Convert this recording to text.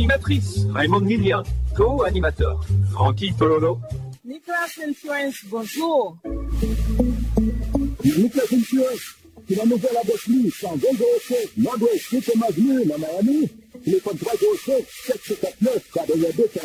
Animatrice, Raymond Millian. Co-animateur, Frankie Tololo. Nicolas Influence, bonjour. Nicolas Influence, c'est la nouvelle avec lui, 120 Nord-Ouest, Thomas Miami, téléphone 305 749 82